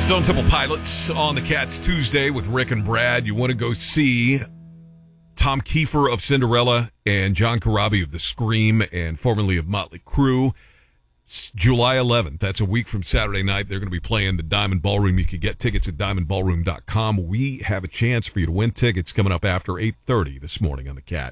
Stone Temple Pilots on the Cats Tuesday with Rick and Brad. You want to go see Tom Kiefer of Cinderella and John Corabi of The Scream and formerly of Motley Crue. It's July 11th. That's a week from Saturday night. They're going to be playing the Diamond Ballroom. You can get tickets at diamondballroom.com. We have a chance for you to win tickets coming up after 8:30 this morning on the Cat.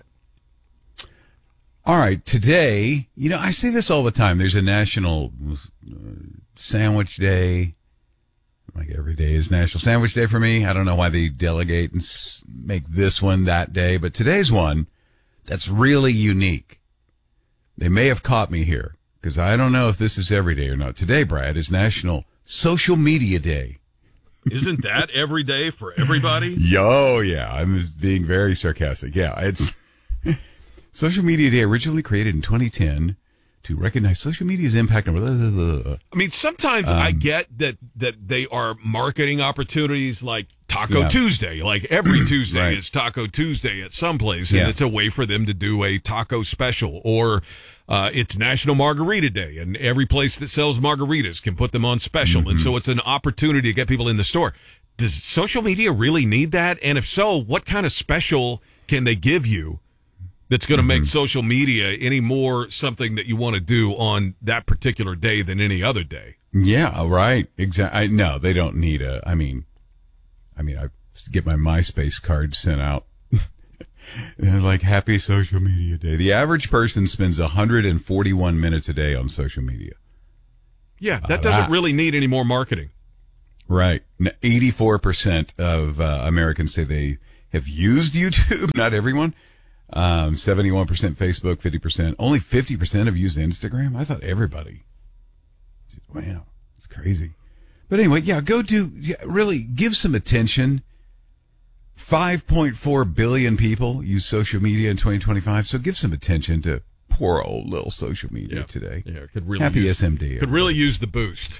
All right, today, I say this all the time. There's a National Sandwich Day. Like every day is National Sandwich Day for me. I don't know why they delegate and make this one that day, but today's one that's really unique. They may have caught me here because I don't know if this is every day or not. Today, Brad, is National Social Media Day. Isn't that every day for everybody? Oh, yeah. I'm just being very sarcastic. Yeah, it's Social Media Day, originally created in 2010. To recognize social media's impact on I mean, sometimes I get that they are marketing opportunities like Taco Tuesday. Like every Tuesday right. is Taco Tuesday at some place, and it's a way for them to do a taco special. Or it's National Margarita Day, and every place that sells margaritas can put them on special. Mm-hmm. And so it's an opportunity to get people in the store. Does social media really need that? And if so, what kind of special can they give you that's going to make social media any more something that you want to do on that particular day than any other day? Yeah, right. Exactly. No, they don't need I get my MySpace card sent out. And like, happy social media day. The average person spends 141 minutes a day on social media. Yeah, that doesn't really need any more marketing. Right. 84% of Americans say they have used YouTube. Not everyone. 71% Facebook, 50%. Only 50% have used Instagram. I thought everybody. Wow, it's crazy. But anyway, really give some attention. 5.4 billion people use social media in 2025. So give some attention to poor old little social media today. Yeah, could really Happy SMD. Could really use the boost.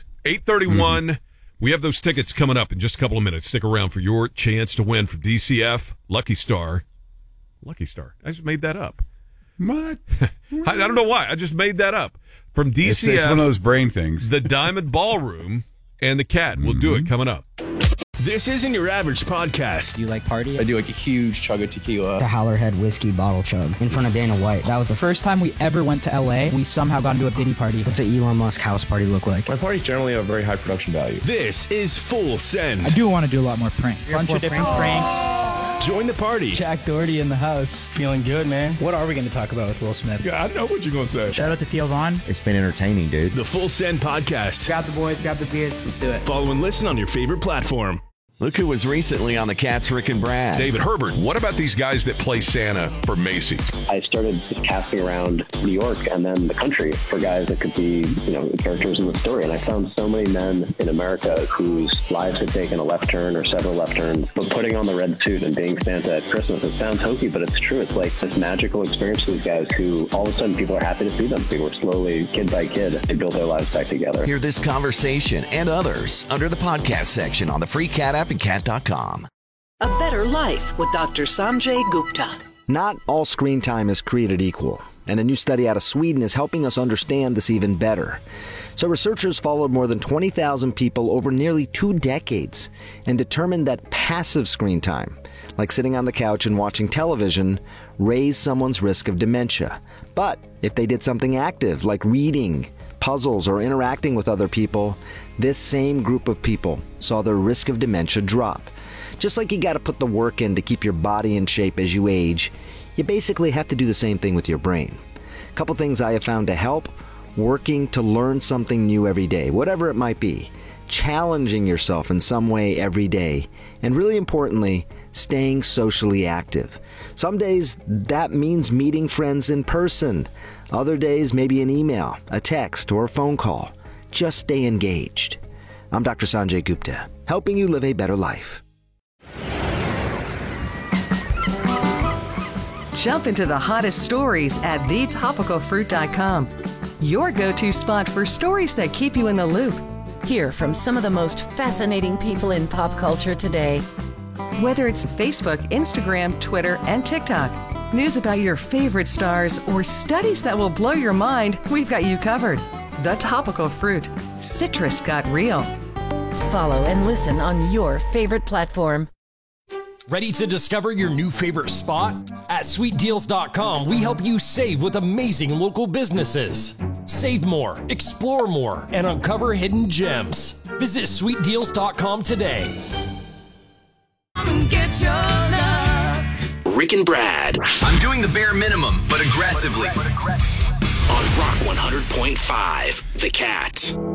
8:31. We have those tickets coming up in just a couple of minutes. Stick around for your chance to win from DCF Lucky Star. Lucky Star. I just made that up. What? I don't know why. I just made that up. From DCF. It's one of those brain things. The Diamond Ballroom and the Cat. We'll do it coming up. This isn't your average podcast. Do you like party? I do like a huge chug of tequila. The Howlerhead whiskey bottle chug in front of Dana White. That was the first time we ever went to LA. We somehow got into a Diddy party. What's an Elon Musk house party look like? My parties generally have very high production value. This is Full Send. I do want to do a lot more pranks. Bunch of different pranks. Join the party. Jack Doherty in the house. Feeling good, man. What are we going to talk about with Will Smith? Yeah, I know what you're going to say. Shout out to Theo Vaughn. It's been entertaining, dude. The Full Send podcast. Grab the boys, grab the beers, let's do it. Follow and listen on your favorite platform. Look who was recently on the Cats, Rick and Brad. David Herbert, what about these guys that play Santa for Macy's? I started just casting around New York and then the country for guys that could be, characters in the story. And I found so many men in America whose lives had taken a left turn or several left turns. But putting on the red suit and being Santa at Christmas, it sounds hokey, but it's true. It's like this magical experience for these guys who all of a sudden people are happy to see them. People are slowly, kid by kid, they build their lives back together. Hear this conversation and others under the podcast section on the free Cat app and cat.com. A Better Life with Dr. Sanjay Gupta. Not all screen time is created equal, and a new study out of Sweden is helping us understand this even better. So researchers followed more than 20,000 people over nearly 2 decades and determined that passive screen time, like sitting on the couch and watching television, raised someone's risk of dementia. But if they did something active, like reading, puzzles, or interacting with other people, this same group of people saw their risk of dementia drop. Just like you got to put the work in to keep your body in shape as you age, you basically have to do the same thing with your brain. A couple things I have found to help: working to learn something new every day, whatever it might be, challenging yourself in some way every day, and really importantly, staying socially active. Some days that means meeting friends in person. Other days maybe an email, a text, or a phone call. Just stay engaged. I'm Dr. Sanjay Gupta, helping you live a better life. Jump into the hottest stories at thetopicalfruit.com. Your go-to spot for stories that keep you in the loop. Hear from some of the most fascinating people in pop culture today. Whether it's Facebook, Instagram, Twitter, and TikTok, news about your favorite stars, or studies that will blow your mind, we've got you covered. The Topical Fruit. Citrus got real. Follow and listen on your favorite platform. Ready to discover your new favorite spot? At sweetdeals.com, we help you save with amazing local businesses. Save more, explore more, and uncover hidden gems. Visit sweetdeals.com today. Get your luck. Rick and Brad. I'm doing the bare minimum, but aggressively. On Rock 100.5, The Cat.